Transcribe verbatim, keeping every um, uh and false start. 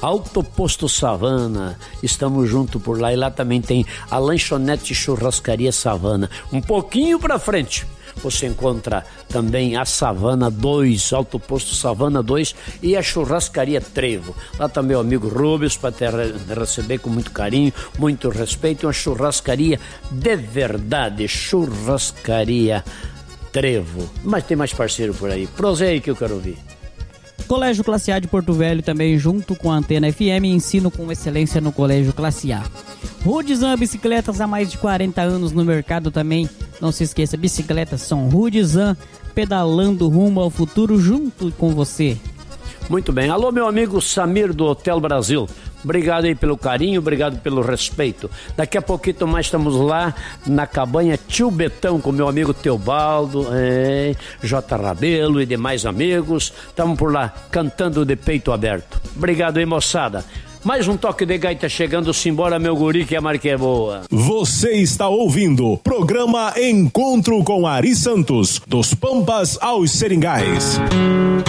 Alto Posto Savana, estamos junto por lá, e lá também tem a lanchonete Churrascaria Savana. Um pouquinho pra frente você encontra também a Savana dois, Alto Posto Savana dois, e a Churrascaria Trevo. Lá também o amigo Rubens, para te receber com muito carinho, muito respeito. Uma churrascaria de verdade, Churrascaria Trevo. Mas tem mais parceiro por aí. Proseia aí que eu quero ouvir. Colégio Classe A de Porto Velho também, junto com a Antena F M, ensino com excelência no Colégio Classe A. Rudizan Bicicletas, há mais de quarenta anos no mercado também. Não se esqueça, bicicletas são Rudizan, pedalando rumo ao futuro junto com você. Muito bem. Alô, meu amigo Samir do Hotel Brasil. Obrigado aí pelo carinho, obrigado pelo respeito. Daqui a pouquinho mais estamos lá na cabanha Tio Betão com meu amigo Teobaldo, é, J. Rabelo e demais amigos. Estamos por lá cantando de peito aberto. Obrigado aí, moçada. Mais um toque de gaita chegando-se embora, meu guri, que a marca é boa. Você está ouvindo programa Encontro com Ari Santos, dos Pampas aos Seringais.